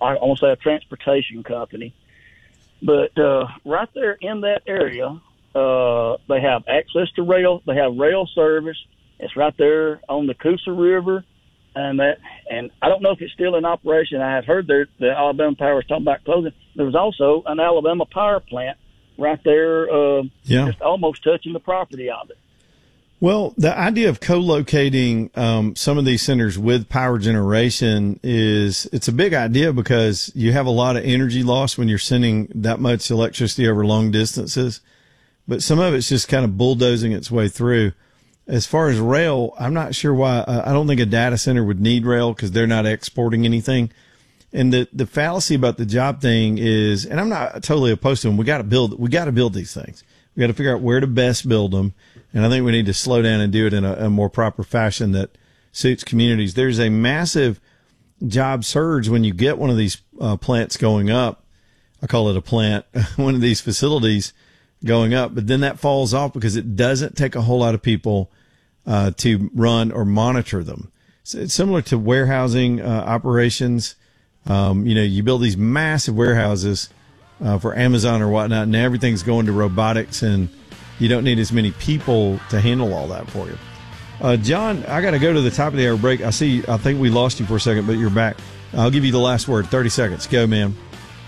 I want to say a transportation company. But right there in that area, they have access to rail. They have rail service. It's right there on the Coosa River. And I don't know if it's still in operation. I had heard that the Alabama Power was talking about closing. There was also an Alabama power plant right there, just almost touching the property of it. Well, the idea of co-locating some of these centers with power generation it's a big idea because you have a lot of energy loss when you're sending that much electricity over long distances. But some of it's just kind of bulldozing its way through. As far as rail, I'm not sure why. I don't think a data center would need rail because they're not exporting anything. And the fallacy about the job thing is, and I'm not totally opposed to them. We got to build these things. We got to figure out where to best build them. And I think we need to slow down and do it in a more proper fashion that suits communities. There's a massive job surge when you get one of these plants going up. I call it a plant, one of these facilities going up, but then that falls off because it doesn't take a whole lot of people to run or monitor them. So it's similar to warehousing operations. You build these massive warehouses for Amazon or whatnot, and everything's going to robotics, and you don't need as many people to handle all that for you. John, I got to go to the top of the hour break. I think we lost you for a second, but you're back. I'll give you the last word. 30 seconds. Go, man.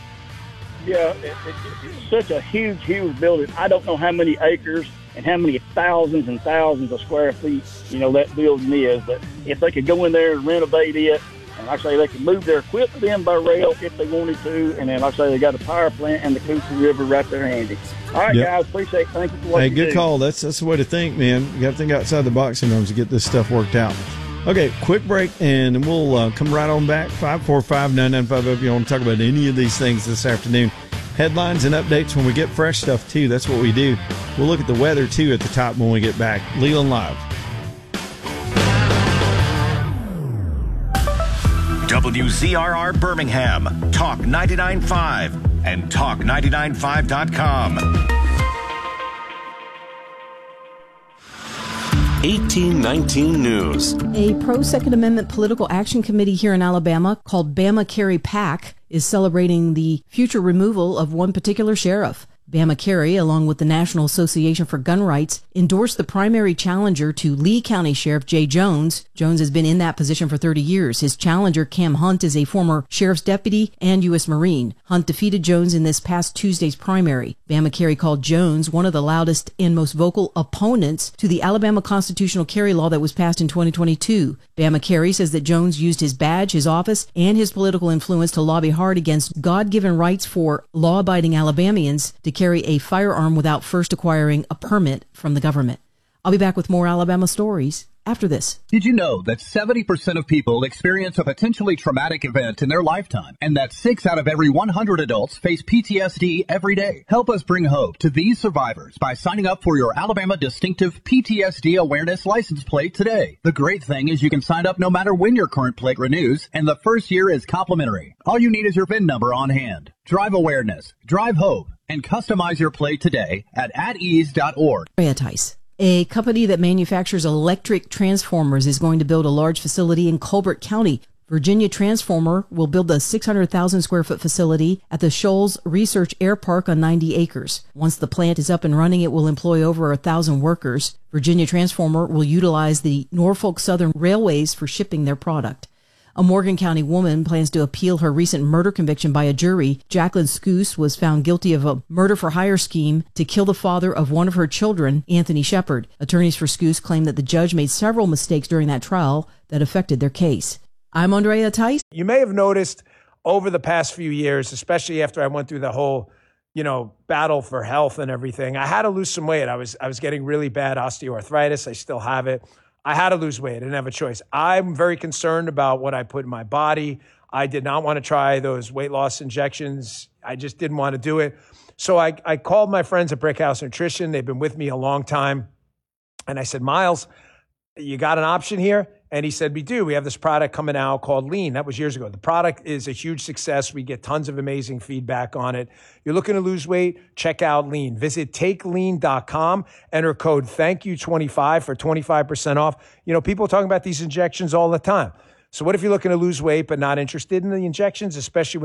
Yeah, it's such a huge, huge building. I don't know how many acres and how many thousands and thousands of square feet, that building is. But if they could go in there and renovate it, and like I say, they could move their equipment in by rail if they wanted to. And then, like I say, they got a power plant and the Coosa River right there handy. All right, guys, appreciate it. Thank you for what you do. Hey, good call. That's the way to think, man. You got to think outside the box sometimes to get this stuff worked out. Okay, quick break, and we'll come right on back. 545-9950 if you want to talk about any of these things this afternoon. Headlines and updates when we get fresh stuff, too. That's what we do. We'll look at the weather, too, at the top when we get back. Leland Live. WZRR Birmingham, Talk 99.5 and Talk995.com. 1819 News. A pro-Second Amendment political action committee here in Alabama called Bama Carey PAC is celebrating the future removal of one particular sheriff. Bama Carey, along with the National Association for Gun Rights, endorsed the primary challenger to Lee County Sheriff Jay Jones. Jones has been in that position for 30 years. His challenger, Cam Hunt, is a former sheriff's deputy and U.S. Marine. Hunt defeated Jones in this past Tuesday's primary. Bama Carey called Jones one of the loudest and most vocal opponents to the Alabama constitutional carry law that was passed in 2022. Bama Carey says that Jones used his badge, his office, and his political influence to lobby hard against God-given rights for law-abiding Alabamians to carry a firearm without first acquiring a permit from the government. I'll be back with more Alabama stories after this. Did you know that 70% of people experience a potentially traumatic event in their lifetime, and that 6 out of every 100 adults face PTSD every day? Help us bring hope to these survivors by signing up for your Alabama Distinctive PTSD Awareness License Plate today. The great thing is you can sign up no matter when your current plate renews, and the first year is complimentary. All you need is your VIN number on hand. Drive awareness, drive hope, and customize your plate today at atease.org. A company that manufactures electric transformers is going to build a large facility in Colbert County. Virginia Transformer will build a 600,000 square foot facility at the Shoals Research Air Park on 90 acres. Once the plant is up and running, it will employ over 1,000 workers. Virginia Transformer will utilize the Norfolk Southern Railways for shipping their product. A Morgan County woman plans to appeal her recent murder conviction by a jury. Jacqueline Scoose was found guilty of a murder-for-hire scheme to kill the father of one of her children, Anthony Shepard. Attorneys for Scoose claim that the judge made several mistakes during that trial that affected their case. I'm Andrea Tice. You may have noticed over the past few years, especially after I went through the whole, battle for health and everything, I had to lose some weight. I was getting really bad osteoarthritis. I still have it. I had to lose weight. I didn't have a choice. I'm very concerned about what I put in my body. I did not want to try those weight loss injections. I just didn't want to do it. So I called my friends at Brickhouse Nutrition. They've been with me a long time. And I said, Miles, you got an option here? And he said, we do. We have this product coming out called Lean. That was years ago. The product is a huge success. We get tons of amazing feedback on it. You're looking to lose weight? Check out Lean. Visit takelean.com. Enter code THANKYOU25 for 25% off. People are talking about these injections all the time. So what if you're looking to lose weight but not interested in the injections, especially when